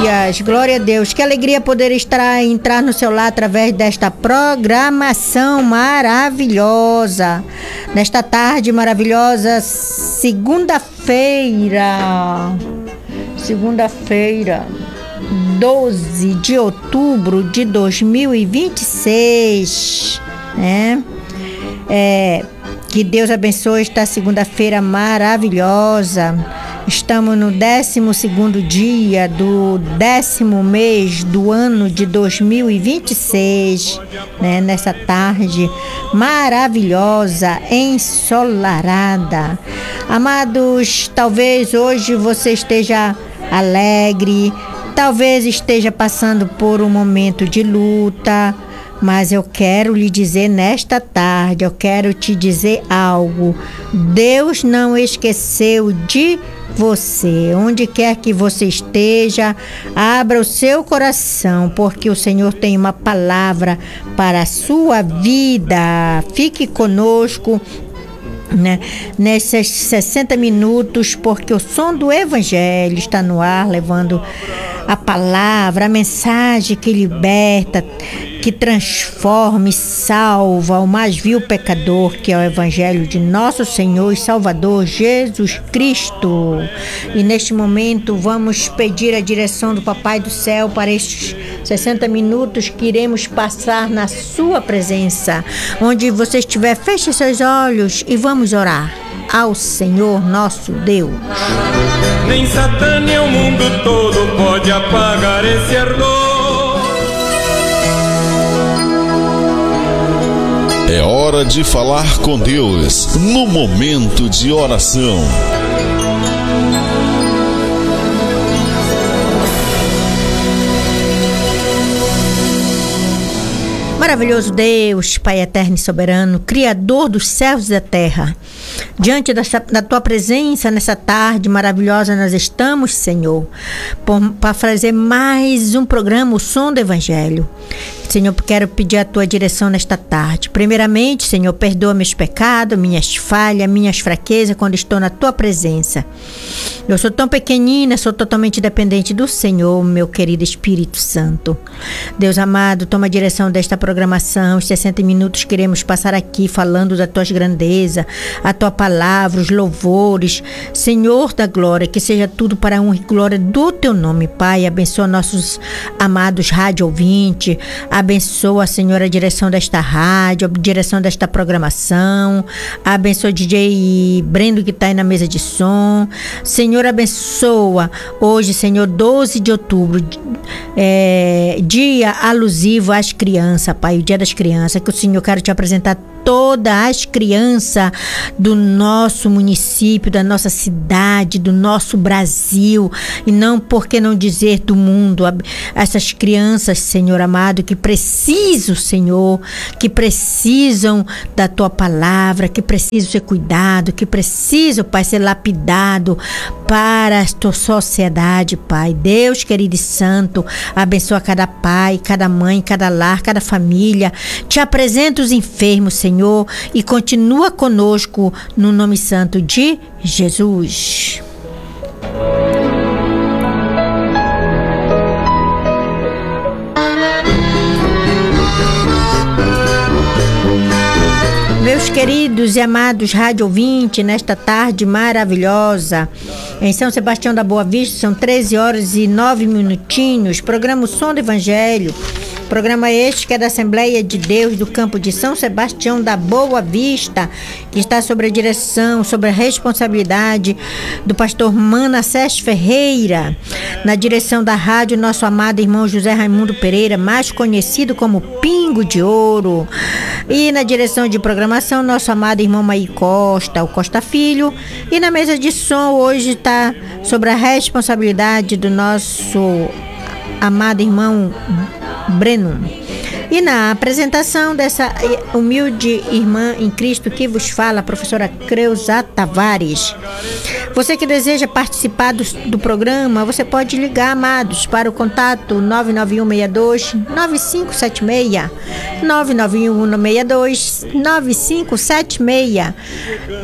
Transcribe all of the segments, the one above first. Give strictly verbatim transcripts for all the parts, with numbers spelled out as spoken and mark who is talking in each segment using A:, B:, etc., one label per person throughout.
A: dias, glória a Deus. Que alegria poder estar, entrar no seu lar através desta programação maravilhosa. Nesta tarde maravilhosa, segunda-feira. Segunda-feira, doze de outubro de dois mil e vinte e seis, né? É, que Deus abençoe esta segunda-feira maravilhosa. Estamos no décimo segundo dia do décimo mês do ano de dois mil e vinte e seis, né? Nessa tarde maravilhosa, ensolarada. Amados, talvez hoje você esteja alegre, talvez esteja passando por um momento de luta, mas eu quero lhe dizer nesta tarde, eu quero te dizer algo. Deus não esqueceu de você. Onde quer que você esteja, abra o seu coração, porque o Senhor tem uma palavra para a sua vida. Fique conosco, né, nesses sessenta minutos, porque o som do Evangelho está no ar, levando a palavra, a mensagem que liberta, que transforma e salva o mais vil pecador, que é o Evangelho de nosso Senhor e Salvador Jesus Cristo. E neste momento vamos pedir a direção do Papai do Céu para estes sessenta minutos que iremos passar na sua presença. Onde você estiver, feche seus olhos e vamos orar ao Senhor nosso Deus.
B: Nem Satã nem o mundo todo pode apagar esse ardor.
C: É hora de falar com Deus no momento de oração.
A: Maravilhoso Deus, Pai eterno e soberano, Criador dos céus e da terra, diante dessa, da Tua presença nessa tarde maravilhosa nós estamos, Senhor, para fazer mais um programa, o Som do Evangelho. Senhor, quero pedir a Tua direção nesta tarde. Primeiramente, Senhor, perdoa meus pecados, minhas falhas, minhas fraquezas quando estou na Tua presença. Eu sou tão pequenina, sou totalmente dependente do Senhor, meu querido Espírito Santo. Deus amado, toma a direção desta programação. Os sessenta minutos que iremos passar aqui falando da Tua grandeza, a Tua palavra, os louvores. Senhor da glória, que seja tudo para a honra e glória do Teu nome, Pai. Abençoa nossos amados rádio ouvintes. Abençoa, Senhor, a direção desta rádio, a direção desta programação. Abençoa o D J Brendo que está aí na mesa de som. Senhor, abençoa hoje, Senhor, doze de outubro, é, dia alusivo às crianças, Pai, o dia das crianças, que o Senhor quero te apresentar todas as crianças do nosso município, da nossa cidade, do nosso Brasil, e não, por que não dizer, do mundo. Essas crianças, Senhor amado, que precisam, Senhor, que precisam da Tua palavra, que precisam ser cuidado, que precisam, Pai, ser lapidado para a Tua sociedade, Pai. Deus querido e santo, abençoa cada pai, cada mãe, cada lar, cada família. Te apresento os enfermos, Senhor, e continua conosco no nome santo de Jesus. Meus queridos e amados rádio ouvintes, nesta tarde maravilhosa, em São Sebastião da Boa Vista, são treze horas e nove minutinhos, programa O Som do Evangelho. Programa este que é da Assembleia de Deus do campo de São Sebastião da Boa Vista, que está sob a direção, sob a responsabilidade do pastor Manassés Ferreira. Na direção da rádio, nosso amado irmão José Raimundo Pereira, mais conhecido como Pingo de Ouro. E na direção de programação, nosso amado irmão Maí Costa, o Costa Filho. E na mesa de som, hoje está sob a responsabilidade do nosso amado irmão Breno. E na apresentação dessa humilde irmã em Cristo que vos fala, a professora Creuza Tavares. Você que deseja participar do, do programa, você pode ligar, amados, para o contato nove nove um seis dois nove cinco sete seis, nove nove um seis dois nove cinco sete seis,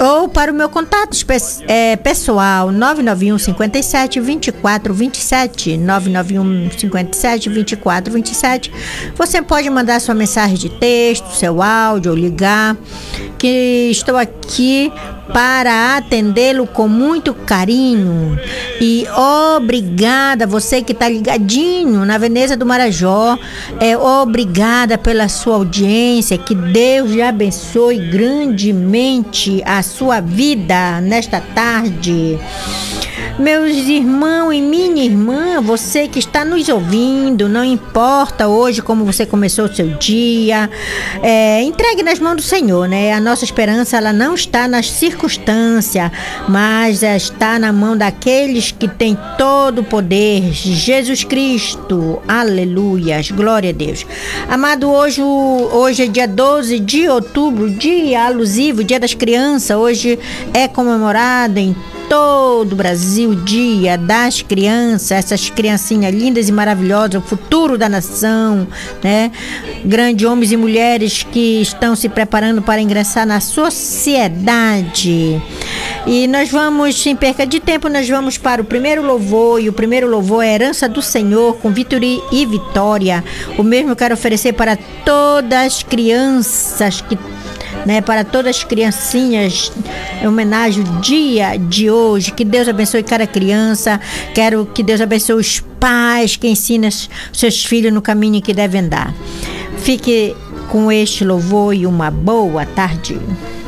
A: Ou para o meu contato é, pessoal, nove nove um, cinco sete, vinte e quatro vinte e sete, nove nove um, cinco sete, vinte e quatro vinte e sete. Você pode mandar sua mensagem de texto, seu áudio ou ligar, que estou aqui para atendê-lo com muito carinho. E obrigada, você que está ligadinho na Veneza do Marajó, é, obrigada pela sua audiência, que Deus lhe abençoe grandemente a sua vida nesta tarde. Meus irmãos e minha irmã, você que está nos ouvindo, não importa hoje como você começou o seu dia, é, entregue nas mãos do Senhor, né? A nossa esperança, ela não está nas circunstâncias, mas está na mão daqueles que têm todo o poder, Jesus Cristo, aleluias, glória a Deus. Amado, hoje, hoje é dia doze de outubro, dia alusivo, dia das crianças, hoje é comemorado em todo o Brasil, Dia das Crianças, essas criancinhas lindas e maravilhosas, o futuro da nação, né? Grandes homens e mulheres que estão se preparando para ingressar na sociedade. E nós vamos, sem perca de tempo, nós vamos para o primeiro louvor, e o primeiro louvor é a Herança do Senhor, com Vitor e Vitória. O mesmo eu quero oferecer para todas as crianças que Né, para todas as criancinhas, em homenagem ao dia de hoje. Que Deus abençoe cada criança. Quero que Deus abençoe os pais que ensinam seus filhos no caminho que devem andar. Fique com este louvor e uma boa tarde.